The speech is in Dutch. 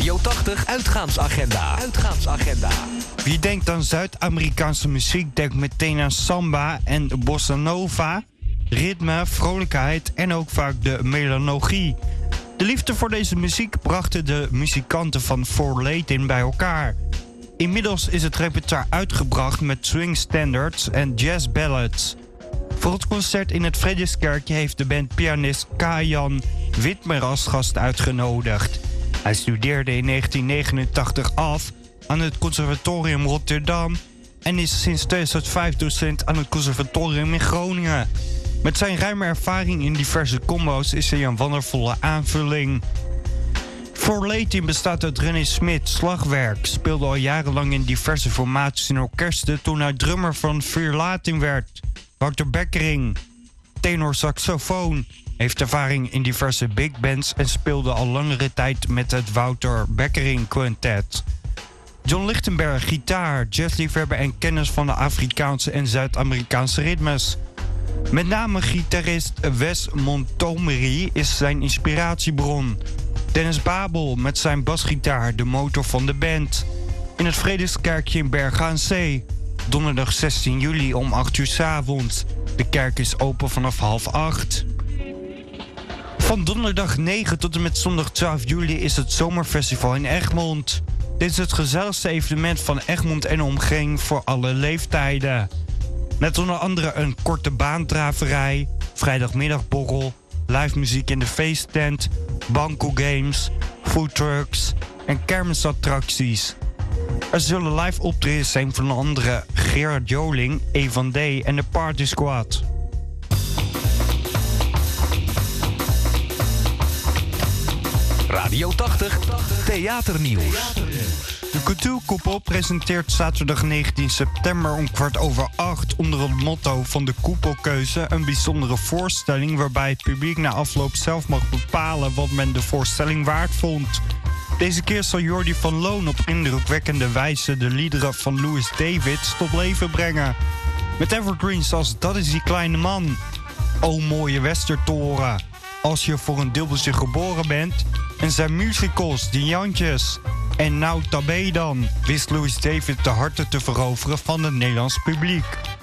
Radio 80 uitgaansagenda. Wie denkt aan Zuid-Amerikaanse muziek denkt meteen aan samba en bossa nova, ritme, vrolijkheid en ook vaak de melancholie. De liefde voor deze muziek brachten de muzikanten van For Latin bij elkaar. Inmiddels is het repertoire uitgebracht met swing standards en jazz ballads. Voor het concert in het Vredeskerkje heeft de band pianist Kajan Witmer als gast uitgenodigd. Hij studeerde in 1989 af aan het Conservatorium Rotterdam en is sinds 2005 docent aan het Conservatorium in Groningen. Met zijn ruime ervaring in diverse combo's is hij een wondervolle aanvulling. For Latin bestaat uit René Smit, slagwerk, speelde al jarenlang in diverse formaties en orkesten toen hij drummer van For Latin werd. Wouter Bekkering, tenor saxofoon, heeft ervaring in diverse big bands en speelde al langere tijd met het Wouter Bekkering Quintet. John Lichtenberg, gitaar, jazzliefhebber en kennis van de Afrikaanse en Zuid-Amerikaanse ritmes. Met name gitarist Wes Montgomery is zijn inspiratiebron. Dennis Babel met zijn basgitaar, de motor van de band. In het Vredeskerkje in Bergen aan Zee. Donderdag 16 juli om 8 uur 's avonds. De kerk is open vanaf 7:30. Van donderdag 9 tot en met zondag 12 juli is het Zomerfestival in Egmond. Dit is het gezelligste evenement van Egmond en omgeving voor alle leeftijden. Met onder andere een korte baandraverij, vrijdagmiddagborrel, live muziek in de feesttent, banco games, foodtrucks en kermisattracties. Er zullen live optredens zijn van onder andere Gerard Joling, Evan D. en de Party Squad. Radio 80 Theaternieuws. De Cultuurkoepel presenteert zaterdag 19 september om 7:15 onder het motto van de Koepelkeuze een bijzondere voorstelling waarbij het publiek na afloop zelf mag bepalen wat men de voorstelling waard vond. Deze keer zal Jordi van Loon op indrukwekkende wijze de liederen van Louis Davids tot leven brengen. Met evergreens als Dat is die kleine man, O mooie Westertoren, Als je voor een dubbeltje geboren bent en zijn musicals Die Jantjes. En nou tabé dan, wist Louis David de harten te veroveren van het Nederlands publiek.